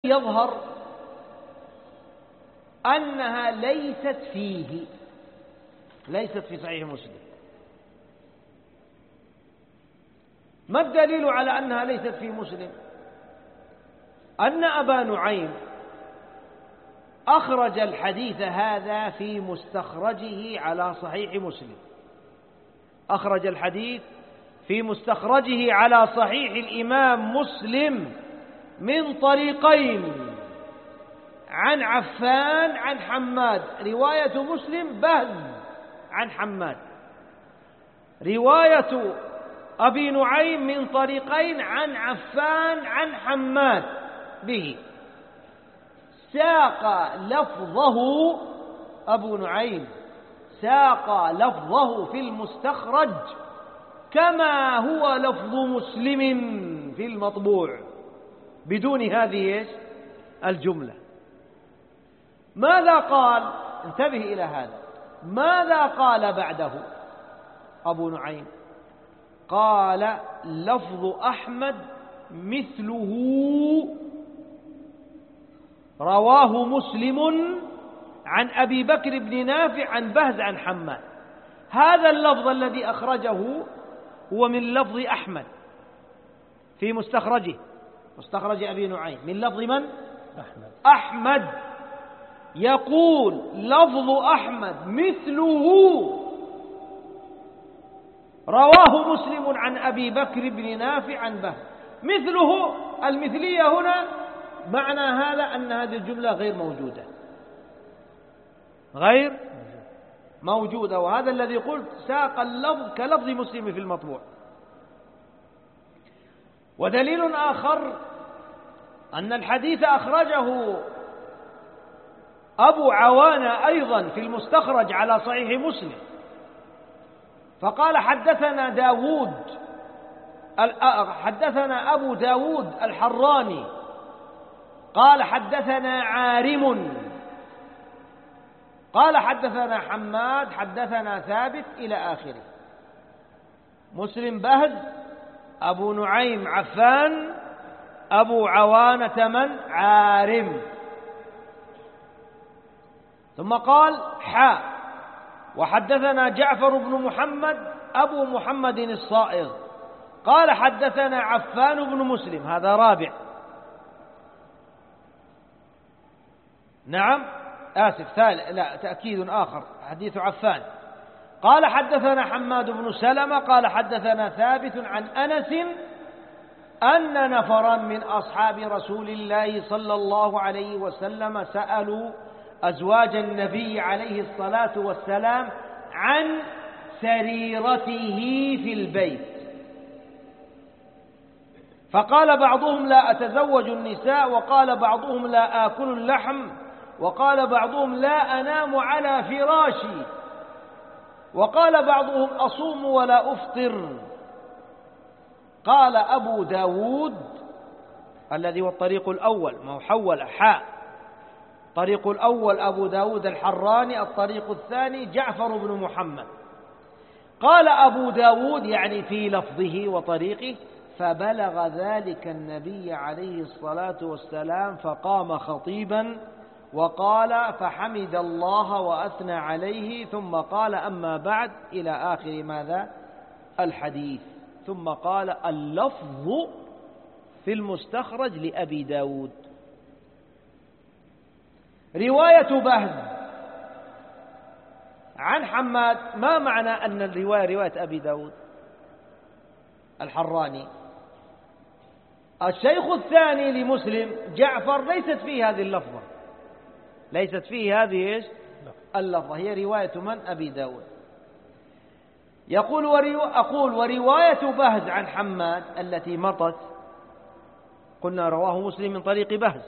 يظهر أنها ليست فيه، ليست في صحيح مسلم. ما الدليل على أنها ليست في مسلم؟ أن أبا نعيم أخرج الحديث هذا في مستخرجه على صحيح مسلم، أخرج الحديث في مستخرجه على صحيح الإمام مسلم من طريقين عن عفان عن حماد. رواية مسلم بهز عن حماد، رواية أبي نعيم من طريقين عن عفان عن حماد به. ساق لفظه أبو نعيم، ساق لفظه في المستخرج كما هو لفظ مسلم في المطبوع بدون هذه الجملة. ماذا قال؟ انتبه إلى هذا. ماذا قال بعده أبو نعيم؟ قال لفظ أحمد مثله رواه مسلم عن أبي بكر بن نافع عن بهز عن حماد. هذا اللفظ الذي أخرجه هو من لفظ أحمد في مستخرجه، مستخرج أبي نعيم، من لفظ من؟ أحمد. يقول لفظ أحمد مثله رواه مسلم عن أبي بكر بن نافع عن بهز. مثله، المثلية هنا معنى هذا أن هذه الجملة غير موجودة، غير موجودة. وهذا الذي قلت ساق اللفظ كلفظ مسلم في المطبوع. ودليل آخر أن الحديث أخرجه أبو عوانة أيضا في المستخرج على صحيح مسلم، فقال حدثنا داود، حدثنا أبو داود الحراني قال حدثنا عارم قال حدثنا حماد حدثنا ثابت إلى آخره. مسلم بهز، أبو نعيم عفان، أبو عوانة من؟ عارم. ثم قال حاء وحدثنا جعفر بن محمد أبو محمد الصائغ قال حدثنا عفان بن مسلم، هذا رابع. نعم آسف ثالث، لا تأكيد آخر، حديث عفان. قال حدثنا حماد بن سلمة قال حدثنا ثابت عن أنس أن نفرا من أصحاب رسول الله صلى الله عليه وسلم سألوا أزواج النبي عليه الصلاة والسلام عن سريرته في البيت، فقال بعضهم لا أتزوج النساء، وقال بعضهم لا آكل اللحم، وقال بعضهم لا أنام على فراشي، وقال بعضهم أصوم ولا أفطر. قال أبو داود الذي هو الطريق الأول، ما هو حول حاء، الطريق الأول أبو داود الحراني، الطريق الثاني جعفر بن محمد. قال أبو داود يعني في لفظه وطريقه فبلغ ذلك النبي عليه الصلاة والسلام فقام خطيبا وقال فحمد الله وأثنى عليه ثم قال أما بعد إلى آخر ماذا؟ الحديث. ثم قال اللفظ في المستخرج لأبي داود. رواية بهز عن حماد، ما معنى أن الرواية رواية أبي داود الحراني؟ الشيخ الثاني لمسلم جعفر ليست فيه هذه اللفظة، ليست فيه هذه اللفظة، هي رواية من؟ أبي داود. يقول أقول ورواية بهز عن حماد التي مضت قلنا رواه مسلم من طريق بهز،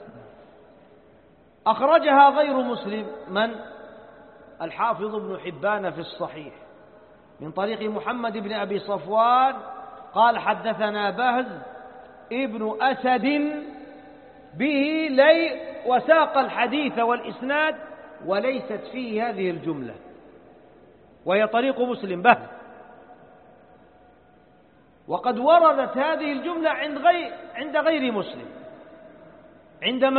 أخرجها غير مسلم من؟ الحافظ ابن حبان في الصحيح من طريق محمد بن أبي صفوان قال حدثنا بهز ابن أسد به لي، وساق الحديث والإسناد وليست فيه هذه الجملة، وهي طريق مسلم بهز. وقد وردت هذه الجملة عند غير مسلم، عندما